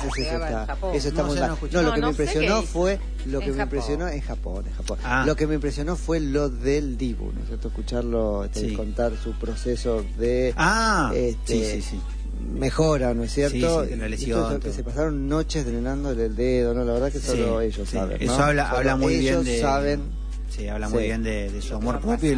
Entonces Japón. eso está muy mal. No, lo que me impresionó fue en Japón. Lo que me impresionó fue lo del Dibu, ¿no es cierto? Escucharlo contar su proceso de sí. mejora, ¿no es cierto? Sí, la lesión. Que se pasaron noches drenándole el dedo, ¿no? La verdad que solo ellos saben, ¿no? Eso habla muy bien de... Ellos saben... Sí, habla muy bien de su amor propio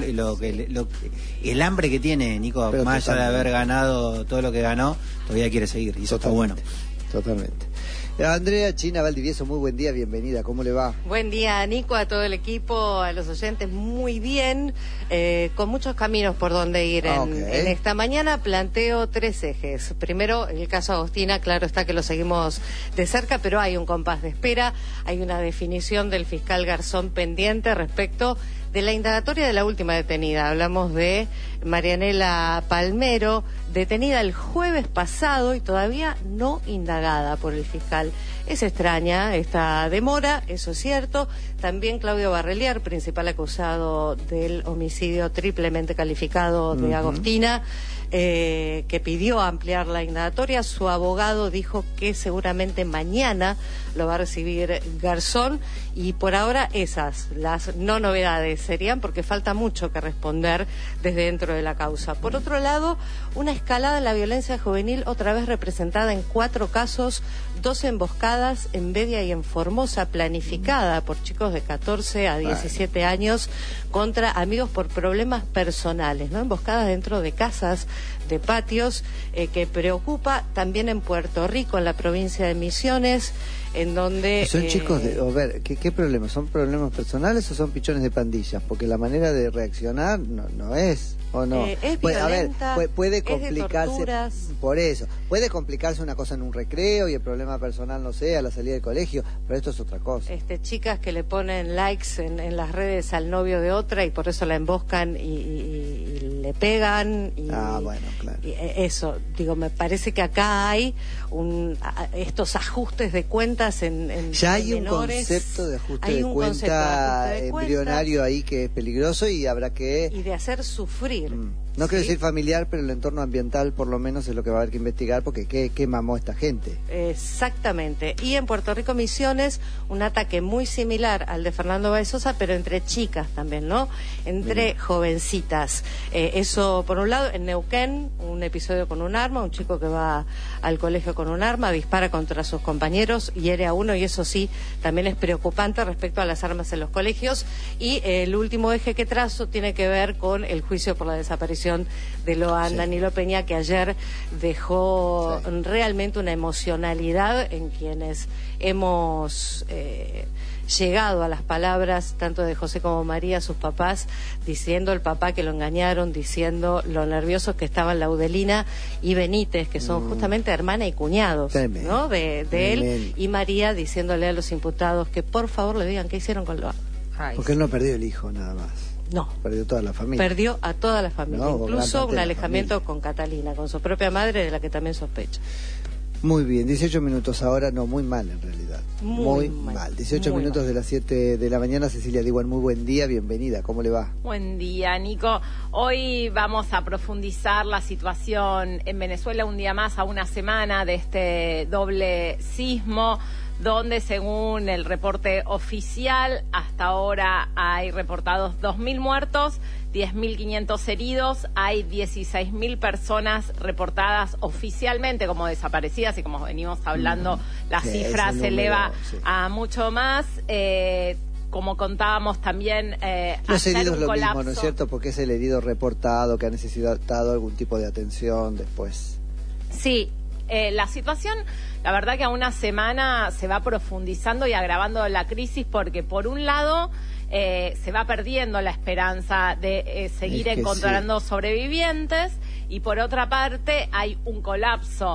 y el hambre que tiene Nico, pero más allá de haber ganado todo lo que ganó, todavía quiere seguir, y eso está bueno. Totalmente. Andrea China Valdivieso, muy buen día, bienvenida, ¿cómo le va? Buen día, Nico, a todo el equipo, a los oyentes, muy bien, con muchos caminos por donde ir en esta mañana. Planteo 3 ejes. Primero, el caso Agostina, claro está que lo seguimos de cerca, pero hay un compás de espera, hay una definición del fiscal Garzón pendiente respecto de la indagatoria de la última detenida. Hablamos de Marianela Palmero, detenida el jueves pasado y todavía no indagada por el fiscal. Es extraña esta demora, eso es cierto. También Claudio Barrelier, principal acusado del homicidio triplemente calificado de Agostina, que pidió ampliar la indagatoria. Su abogado dijo que seguramente mañana lo va a recibir Garzón, y por ahora esas las no novedades serían, porque falta mucho que responder desde dentro de la causa. Por otro lado, una escalada en la violencia juvenil, otra vez representada en 4 casos, 2 emboscadas en Bedia y en Formosa, planificada por chicos de 14 a 17 años contra amigos por problemas personales, ¿no? Emboscadas dentro de casas, de patios, que preocupa también en Puerto Rico, en la provincia de Misiones, en donde... Son chicos de... A ver, ¿qué problemas? ¿Son problemas personales o son pichones de pandillas? Porque la manera de reaccionar no es... ¿O no? Es violenta, a ver, puede complicarse, es de torturas. Por eso, puede complicarse una cosa en un recreo y el problema personal, no sé, a la salida del colegio, pero esto es otra cosa. Chicas que le ponen likes en las redes al novio de otra y por eso la emboscan y le pegan. Bueno, claro. Y eso, digo, me parece que acá hay estos ajustes de cuentas en ya hay menores. Un concepto de ajuste de cuenta embrionario ahí que es peligroso y habrá que... Y de hacer sufrir. No quiero decir familiar, pero el entorno ambiental por lo menos es lo que va a haber que investigar, porque ¿qué mamó esta gente? Exactamente. Y en Puerto Rico Misiones, un ataque muy similar al de Fernando Báez Sosa, pero entre chicas también, ¿no? Entre jovencitas. Eso por un lado. En Neuquén, un episodio con un arma, un chico que va al colegio con un arma, dispara contra sus compañeros, hiere a uno, y eso sí, también es preocupante respecto a las armas en los colegios. Y el último eje que trazo tiene que ver con el juicio por la desaparición de Loan Danilo Peña, que ayer dejó realmente una emocionalidad en quienes hemos llegado a las palabras tanto de José como María, sus papás, diciendo el papá que lo engañaron, diciendo lo nerviosos que estaban Laudelina y Benítez, que son justamente hermana y cuñados, ¿no? de él, y María diciéndole a los imputados que por favor le digan qué hicieron con Loan. Porque él no perdió el hijo nada más. No. Perdió toda la familia. Perdió a toda la familia, No, incluso un alejamiento con Catalina, con su propia madre, de la que también sospecha. Muy bien, 18 minutos ahora, no, muy mal en realidad. Muy mal. 18 muy minutos mal. De las 7 de la mañana. Cecilia Diwan, muy buen día, bienvenida, ¿cómo le va? Buen día, Nico. Hoy vamos a profundizar la situación en Venezuela un día más, a una semana de este doble sismo, donde según el reporte oficial, hasta ahora hay reportados 2.000 muertos, 10.500 heridos, hay 16.000 personas reportadas oficialmente como desaparecidas, y como venimos hablando, la cifra se eleva a mucho más. Como contábamos también, los heridos lo mismo, ¿no es cierto? Porque es el herido reportado que ha necesitado algún tipo de atención después. Sí, la situación, la verdad que a una semana se va profundizando y agravando la crisis, porque por un lado se va perdiendo la esperanza de seguir encontrando sobrevivientes, y por otra parte hay un colapso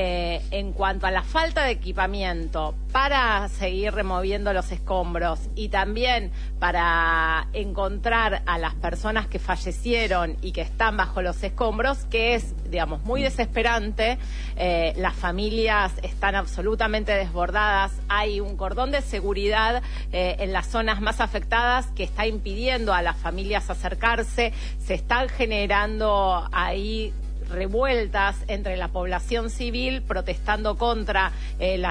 en cuanto a la falta de equipamiento para seguir removiendo los escombros y también para encontrar a las personas que fallecieron y que están bajo los escombros, que es, digamos, muy desesperante. Las familias están absolutamente desbordadas, hay un cordón de seguridad en las zonas más afectadas que está impidiendo a las familias acercarse, se están generando ahí revueltas entre la población civil protestando contra la